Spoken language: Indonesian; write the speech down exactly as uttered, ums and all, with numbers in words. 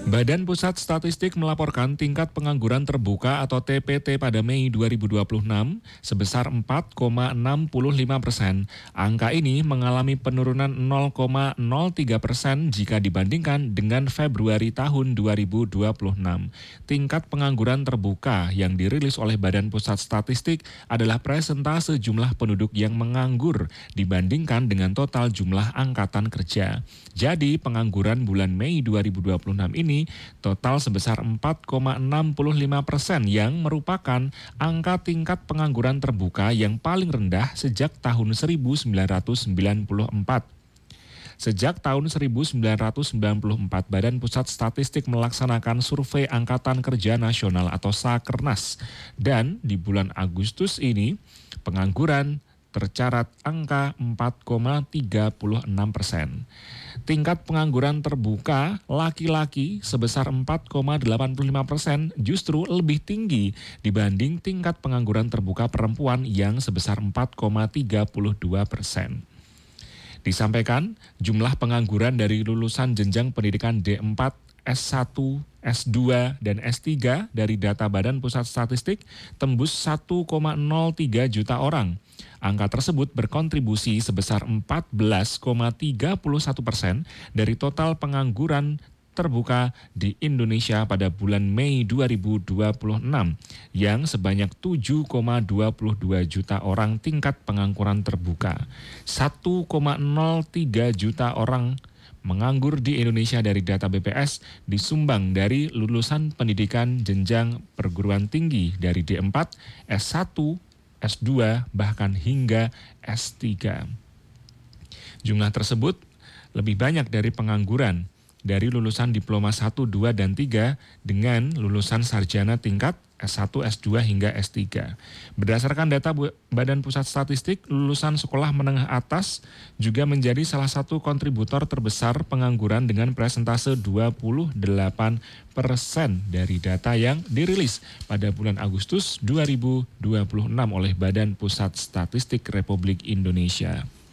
Badan Pusat Statistik melaporkan tingkat pengangguran terbuka atau T P T pada Mei dua ribu dua puluh enam sebesar empat koma enam lima persen. Angka ini mengalami penurunan nol koma nol tiga persen jika dibandingkan dengan Februari tahun dua ribu dua puluh enam. Tingkat pengangguran terbuka yang dirilis oleh Badan Pusat Statistik adalah presentase jumlah penduduk yang menganggur dibandingkan dengan total jumlah angkatan kerja. Jadi pengangguran bulan Mei dua ribu dua puluh enam ini total sebesar empat koma enam lima persen yang merupakan angka tingkat pengangguran terbuka yang paling rendah sejak tahun seribu sembilan ratus sembilan puluh empat. Sejak tahun seribu sembilan ratus sembilan puluh empat, Badan Pusat Statistik melaksanakan survei Angkatan Kerja Nasional atau Sakernas. Dan di bulan Agustus ini, pengangguran tercatat angka empat koma tiga enam persen. Tingkat pengangguran terbuka laki-laki sebesar empat koma delapan lima persen justru lebih tinggi dibanding tingkat pengangguran terbuka perempuan yang sebesar empat koma tiga dua persen. Disampaikan, jumlah pengangguran dari lulusan jenjang pendidikan D empat, S satu, S dua, dan S tiga dari data Badan Pusat Statistik tembus satu koma nol tiga juta orang. Angka tersebut berkontribusi sebesar empat belas koma tiga satu persen dari total pengangguran terbuka di Indonesia pada bulan Mei dua ribu dua puluh enam yang sebanyak tujuh koma dua dua juta orang tingkat pengangguran terbuka. satu koma nol tiga juta orang menganggur di Indonesia dari data B P S disumbang dari lulusan pendidikan jenjang perguruan tinggi dari D empat, S satu, S dua, bahkan hingga S tiga. Jumlah tersebut lebih banyak dari pengangguran dari lulusan diploma satu, dua, dan tiga dengan lulusan sarjana tingkat S satu, S dua, hingga S tiga. Berdasarkan data Badan Pusat Statistik, lulusan sekolah menengah atas juga menjadi salah satu kontributor terbesar pengangguran dengan presentase dua puluh delapan persen dari data yang dirilis pada bulan Agustus dua ribu dua puluh enam oleh Badan Pusat Statistik Republik Indonesia.